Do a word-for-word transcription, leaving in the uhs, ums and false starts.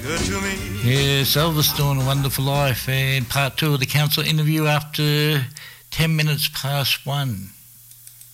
good to me. Yes, Elvis doing A Wonderful Life, and part two of the council interview after ten minutes past one.